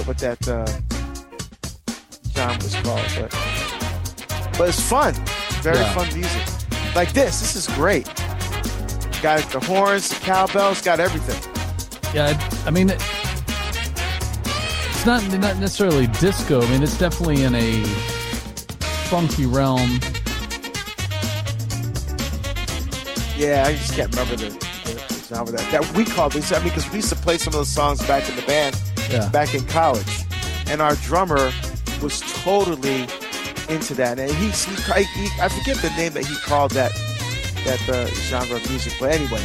what that genre was called, but it's fun. Very fun music. Like this. This is great. Got the horns, the cowbells, got everything. Yeah, I mean, it's not necessarily disco. I mean, it's definitely in a funky realm. Yeah, I just can't remember the genre that we called this. I mean, because we used to play some of those songs back in the band, back in college, and our drummer was totally into that. And he I forget the name that he called that genre of music, but anyway,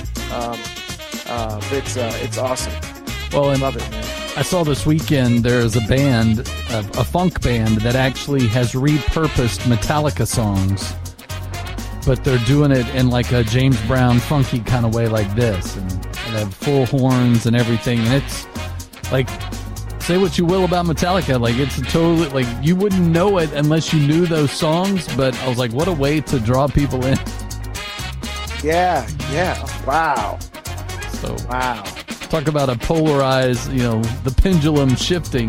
it's awesome. Well, and love it, man. I saw this weekend there's a band, a funk band that actually has repurposed Metallica songs, but they're doing it in like a James Brown funky kind of way, like this, and they have full horns and everything. And it's like, say what you will about Metallica, like it's totally like you wouldn't know it unless you knew those songs. But I was like, what a way to draw people in. Yeah. Wow. So wow. Talk about a polarized, the pendulum shifting.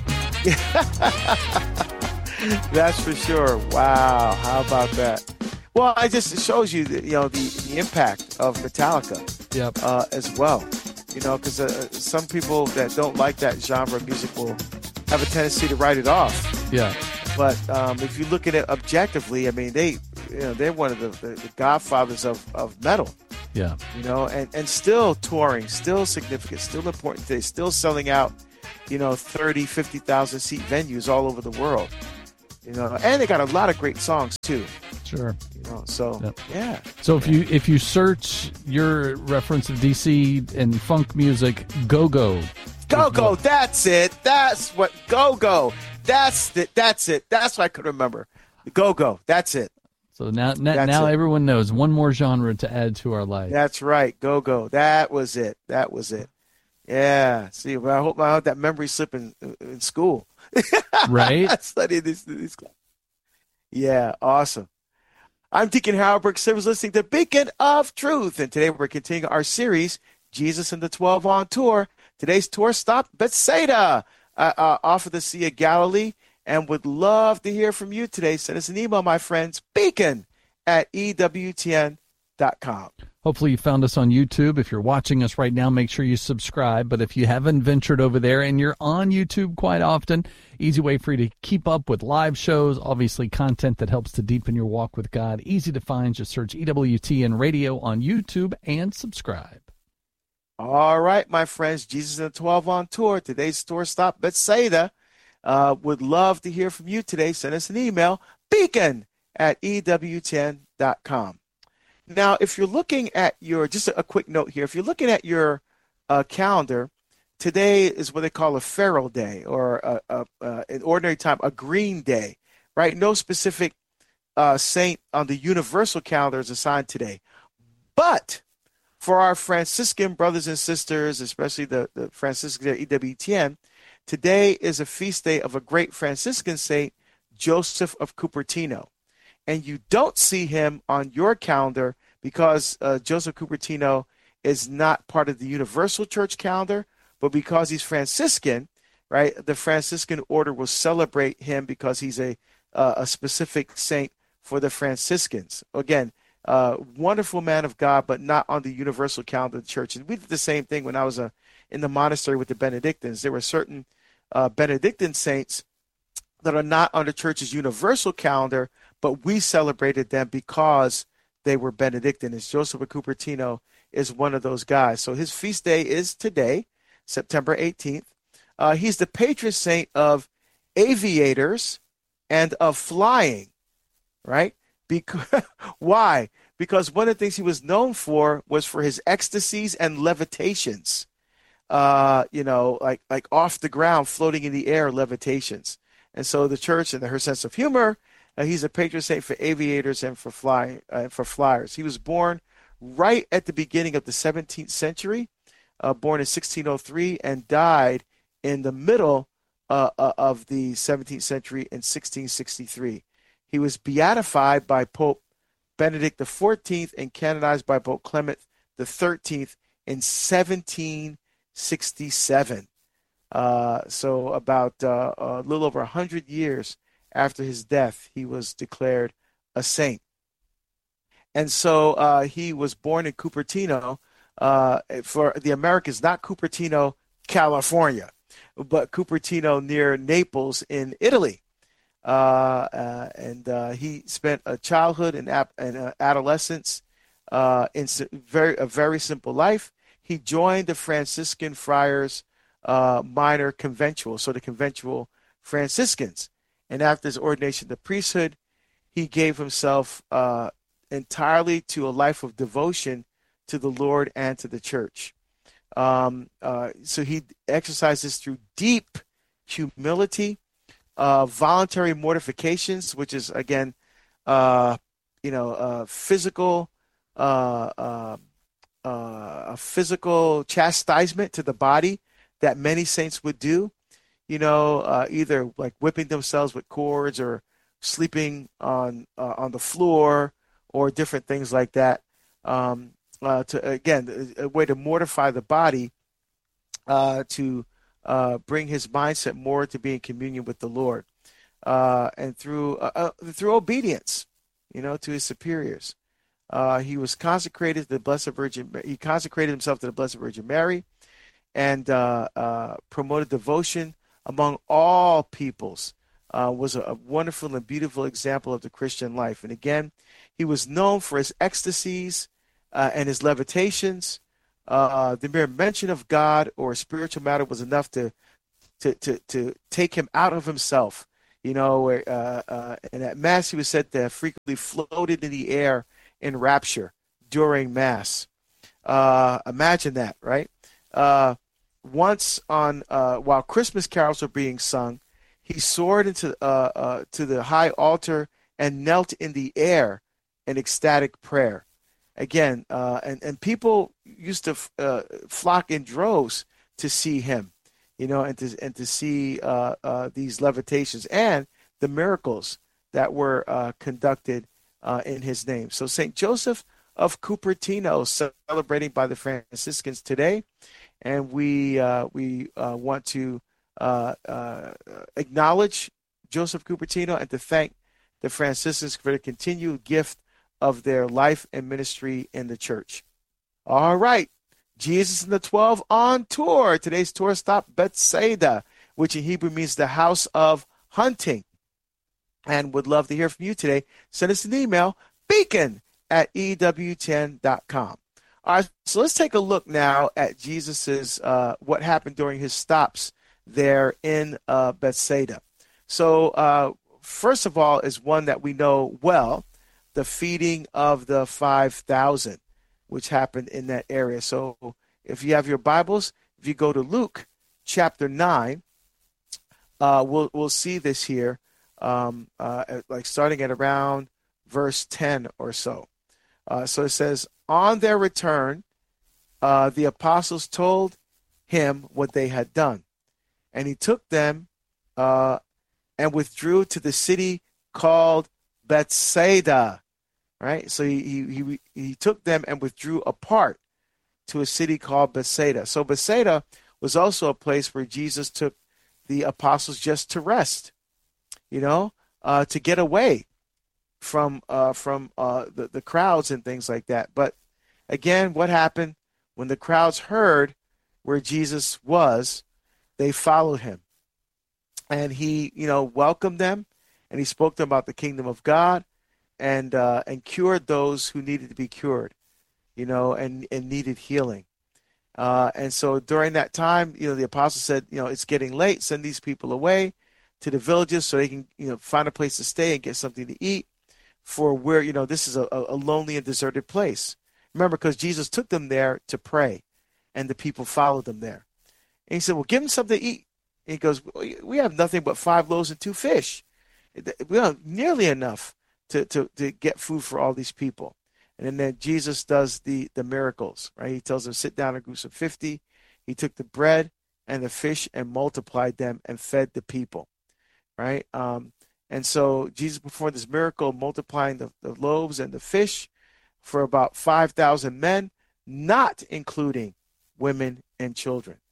That's for sure. Wow. How about that? Well, it just shows you, the impact of Metallica. Yep. As well. Because some people that don't like that genre of music will have a tendency to write it off. Yeah. But if you look at it objectively, I mean, they're one of the godfathers of metal. Yeah. And still touring, still significant, still important today, still selling out, 30, 50,000 seat venues all over the world. And they got a lot of great songs too. Sure. Yeah. So if you search your reference of DC and funk music, Go-Go. Go-Go, that's it. That's what Go-Go. That's it. That's what I could remember. Go-Go, that's it. So now everyone knows one more genre to add to our life. That's right. Go-Go. That was it. Yeah. See, I hope I had that memory slip in school. Right? Studying these. Yeah, awesome. I'm Deacon Howard Brooks. You're listening to Beacon of Truth. And today we're continuing our series, Jesus and the 12 on Tour. Today's tour stop, Bethsaida, off of the Sea of Galilee. And would love to hear from you today. Send us an email, my friends, beacon@ewtn.com. Hopefully you found us on YouTube. If you're watching us right now, make sure you subscribe. But if you haven't ventured over there and you're on YouTube quite often, easy way for you to keep up with live shows, obviously content that helps to deepen your walk with God. Easy to find. Just search EWTN Radio on YouTube and subscribe. All right, my friends, Jesus and the 12 on Tour. Today's tour stop, Bethsaida. Would love to hear from you today. Send us an email, beacon@ewtn.com. Now, if you're looking at just a quick note here, if you're looking at your calendar, today is what they call a feral day, or in ordinary time, a green day, right? No specific saint on the universal calendar is assigned today. But for our Franciscan brothers and sisters, especially the Franciscans at EWTN, today is a feast day of a great Franciscan saint, Joseph of Cupertino. And you don't see him on your calendar because Joseph Cupertino is not part of the Universal Church calendar, but because he's Franciscan, right? The Franciscan order will celebrate him because he's a specific saint for the Franciscans. Again, wonderful man of God, but not on the Universal calendar of the church. And we did the same thing when I was in the monastery with the Benedictines. There were certain Benedictine saints that are not on the church's universal calendar, but we celebrated them because they were Benedictine. And Joseph of Cupertino is one of those guys. So his feast day is today, September 18th. He's the patron saint of aviators and of flying, right? Why? Because one of the things he was known for was for his ecstasies and levitations. Like off the ground, floating in the air, levitations. And so the church, and her sense of humor, he's a patron saint for aviators and for flyers. He was born right at the beginning of the 17th century, born in 1603, and died in the middle of the 17th century in 1663. He was beatified by Pope Benedict XIV and canonized by Pope Clement XIII in 1767. So about a little over 100 years after his death, he was declared a saint. And so he was born in Cupertino. For the Americans, not Cupertino, California, but Cupertino near Naples in Italy. And he spent a childhood and adolescence in a very simple life. He joined the Franciscan Friars Minor Conventual, so the Conventual Franciscans. And after his ordination to priesthood, he gave himself entirely to a life of devotion to the Lord and to the church. So he exercises through deep humility, voluntary mortifications, which is again, physical, a physical chastisement to the body that many saints would do. Either like whipping themselves with cords or sleeping on the floor or different things like that. To again, a way to mortify the body, to bring his mindset more to be in communion with the Lord, and through obedience, to his superiors. He was consecrated to the Blessed Virgin. He consecrated himself to the Blessed Virgin Mary, and promoted devotion among all peoples. Was a wonderful and beautiful example of the Christian life. And again, he was known for his ecstasies and his levitations. The mere mention of God or a spiritual matter was enough to take him out of himself. And at Mass, he was said to have frequently floated in the air in rapture during Mass. Imagine that, right? Once while Christmas carols were being sung, he soared into to the high altar and knelt in the air in ecstatic prayer. Again, and people used to flock in droves to see him, and to see these levitations and the miracles that were conducted in his name. So Saint Joseph of Cupertino, celebrating by the Franciscans today, and we want to acknowledge Joseph Cupertino and to thank the Franciscans for the continued gift of their life and ministry in the church. All right, Jesus and the 12 on tour. Today's tour stop, Bethsaida, which in Hebrew means the house of hunting. And would love to hear from you today. Send us an email, beacon@ew10.com. All right, so let's take a look now at Jesus's what happened during his stops there in Bethsaida. So first of all is one that we know well, the feeding of the 5,000, which happened in that area. So if you have your Bibles, if you go to Luke chapter 9, we'll see this here, like starting at around verse 10 or so. So it says, on their return, the apostles told him what they had done. And he took them and withdrew to the city called Bethsaida. Right? So he took them and withdrew apart to a city called Bethsaida. So Bethsaida was also a place where Jesus took the apostles just to rest, to get away from the crowds and things like that. But again, what happened when the crowds heard where Jesus was? They followed him, and he, welcomed them, and he spoke to them about the kingdom of God, and cured those who needed to be cured, and needed healing. And so during that time, the apostles said, it's getting late. Send these people away to the villages so they can, find a place to stay and get something to eat. For where, this is a lonely and deserted place. Remember, because Jesus took them there to pray, and the people followed them there. And he said, well, give them something to eat. And he goes, we have nothing but 5 loaves and 2 fish. We don't have nearly enough to get food for all these people. And then Jesus does the miracles, right? He tells them, sit down in groups of 50. He took the bread and the fish and multiplied them and fed the people, right? And so Jesus performed this miracle, multiplying the loaves and the fish for about 5,000 men, not including women and children.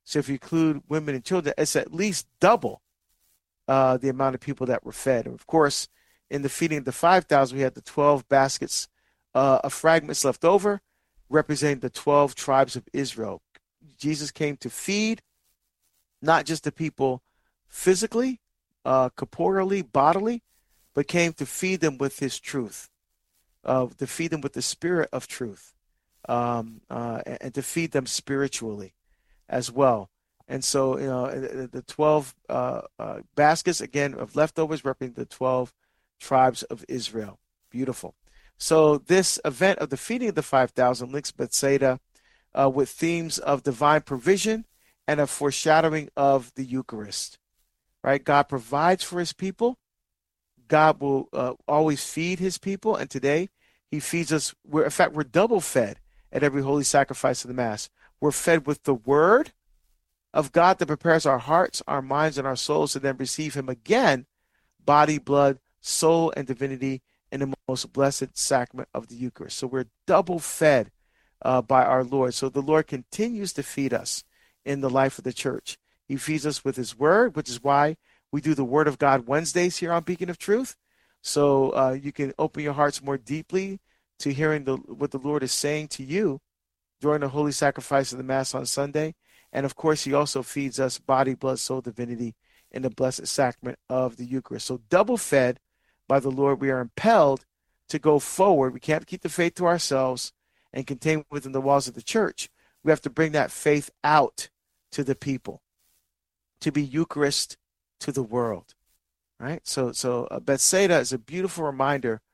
So if you include women and children, it's at least double the amount of people that were fed. And of course, in the feeding of the 5,000, we had the 12 baskets of fragments left over, representing the 12 tribes of Israel. Jesus came to feed not just the people physically, corporeally, bodily, but came to feed them with his truth, to feed them with the spirit of truth, and to feed them spiritually as well. And so, the 12 baskets, again, of leftovers represent the 12 tribes of Israel. Beautiful. So this event of the feeding of the 5,000 links Bethsaida with themes of divine provision and a foreshadowing of the Eucharist. Right? God provides for his people. God will always feed his people. And today, he feeds us. In fact, we're double fed at every holy sacrifice of the Mass. We're fed with the word of God that prepares our hearts, our minds, and our souls to then receive him again, body, blood, soul, and divinity in the most blessed sacrament of the Eucharist. So we're double fed by our Lord. So the Lord continues to feed us in the life of the church. He feeds us with his word, which is why we do the Word of God Wednesdays here on Beacon of Truth. So you can open your hearts more deeply to hearing what the Lord is saying to you during the holy sacrifice of the Mass on Sunday. And of course, he also feeds us body, blood, soul, divinity in the blessed sacrament of the Eucharist. So double fed by the Lord, we are impelled to go forward. We can't keep the faith to ourselves and contain within the walls of the church. We have to bring that faith out to the people, to be Eucharist to the world. Right? So Bethsaida is a beautiful reminder